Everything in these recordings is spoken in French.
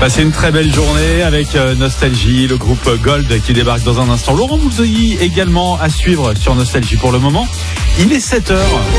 Passez une très belle journée avec Nostalgie, le groupe Gold qui débarque dans un instant. Laurent Bouzouilly également à suivre sur Nostalgie pour le moment. Il est 7h.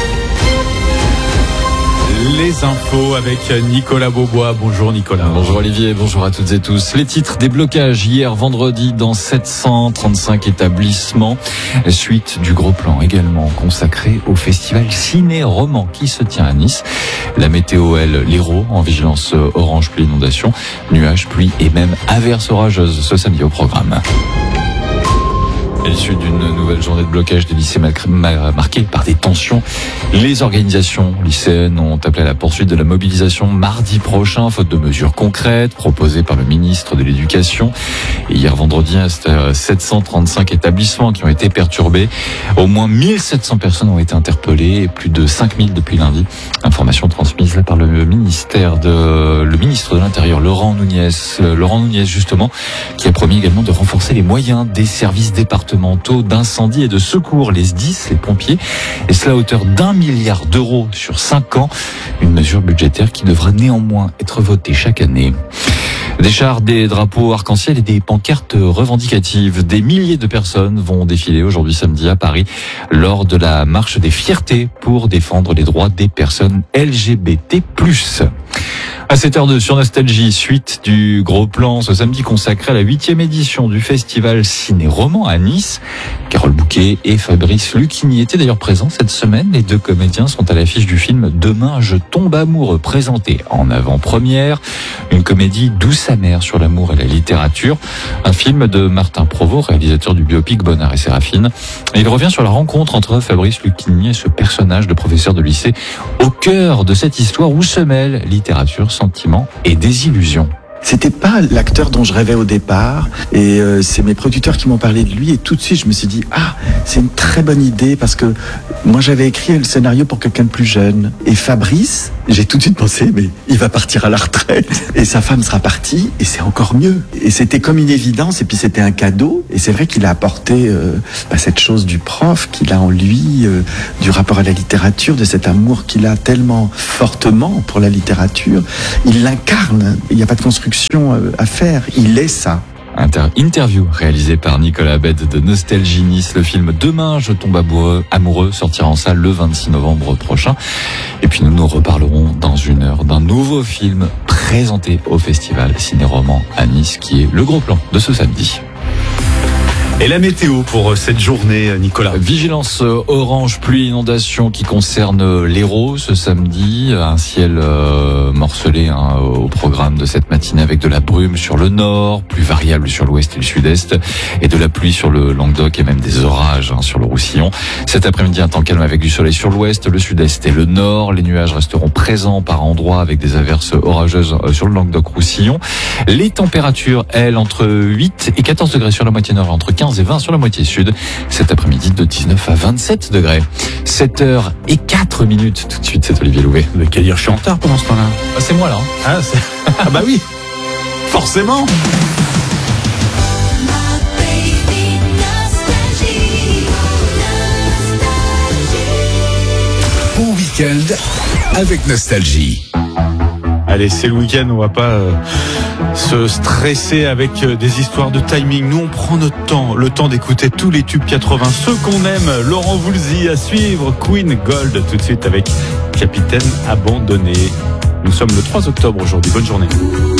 Les infos avec Nicolas Beaubois. Bonjour Nicolas. Bonjour Olivier, bonjour à toutes et tous. Les titres des blocages hier vendredi dans 735 établissements. Suite du gros plan également consacré au festival Ciné-Roman qui se tient à Nice. La météo, elle, l'Hérault en vigilance orange pluie inondation, nuages, pluie et même averses orageuses ce samedi au programme. À l'issue d'une nouvelle journée de blocage des lycées marquée par des tensions, les organisations lycéennes ont appelé à la poursuite de la mobilisation mardi prochain, faute de mesures concrètes proposées par le ministre de l'Éducation. Et hier vendredi, c'était 735 établissements qui ont été perturbés. Au moins 1700 personnes ont été interpellées et plus de 5000 depuis lundi. Information transmise là par le ministre de l'Intérieur, Laurent Nunez justement, qui a promis également de renforcer les moyens des services départementaux d'incendie et de secours, les SDIS, les pompiers, et cela à hauteur d'1 milliard d'euros sur 5 ans, une mesure budgétaire qui devra néanmoins être votée chaque année. Des chars, des drapeaux arc-en-ciel et des pancartes revendicatives. Des milliers de personnes vont défiler aujourd'hui samedi à Paris lors de la marche des fiertés pour défendre les droits des personnes LGBT+. À 7h02 sur Nostalgie, suite du gros plan ce samedi consacré à la 8e édition du festival Ciné-Roman à Nice. Carole Bouquet et Fabrice Lucchini étaient d'ailleurs présents cette semaine. Les deux comédiens sont à l'affiche du film Demain je tombe amoureux, présenté en avant-première. Une comédie douce amère sur l'amour et la littérature. Un film de Martin Provost, réalisateur du biopic Bonnard et Séraphine. Et il revient sur la rencontre entre Fabrice Lucchini et ce personnage de professeur de lycée au cœur de cette histoire où se mêlent littérature, sentiment et désillusion. C'était pas l'acteur dont je rêvais au départ et c'est mes producteurs qui m'ont parlé de lui et tout de suite je me suis dit c'est une très bonne idée parce que moi j'avais écrit le scénario pour quelqu'un de plus jeune et Fabrice, j'ai tout de suite pensé mais il va partir à la retraite et sa femme sera partie et c'est encore mieux et c'était comme une évidence et puis c'était un cadeau et c'est vrai qu'il a apporté cette chose du prof qu'il a en lui, du rapport à la littérature, de cet amour qu'il a tellement fortement pour la littérature, il l'incarne, il n'y a pas de construction à faire, il est ça. Interview réalisée par Nicolas Abed de Nostalgie Nice. Le film Demain je tombe amoureux sortira en salle le 26 novembre prochain. Et puis nous reparlerons dans une heure d'un nouveau film présenté au festival Ciné-Roman à Nice qui est le gros plan de ce samedi. Et la météo pour cette journée, Nicolas? Vigilance orange, pluie, inondation qui concerne l'Hérault ce samedi. Un ciel morcelé au programme de cette matinée avec de la brume sur le nord, plus variable sur l'ouest et le sud-est, et de la pluie sur le Languedoc et même des orages sur le Roussillon. Cet après-midi, un temps calme avec du soleil sur l'ouest, le sud-est et le nord. Les nuages resteront présents par endroits avec des averses orageuses sur le Languedoc-Roussillon. Les températures, elles, entre 8 et 14 degrés sur la moitié nord, entre 15 et 20 sur la moitié sud. Cet après-midi de 19 à 27 degrés. 7h04. Tout de suite, c'est Olivier Louvet. Mais qu'à dire, je suis en retard pendant ce temps-là. C'est moi là. Ah bah oui, forcément. Bon week-end avec Nostalgie. Allez, c'est le week-end, on va pas se stresser avec des histoires de timing. Nous, on prend notre temps, le temps d'écouter tous les tubes 80, ceux qu'on aime. Laurent Bouzouilly à suivre, Queen Gold tout de suite avec Capitaine Abandonné. Nous sommes le 3 octobre aujourd'hui. Bonne journée.